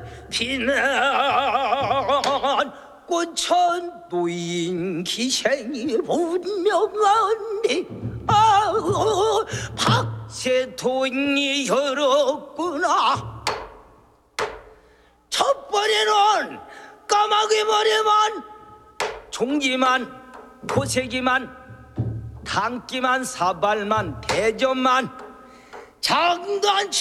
피는 꽃천 노인 기생이 분명하니 박세통이 열었구나. 첫 번에는 까마귀 머리만 종기만 고세기만 당기만 사발만 대전만 장단치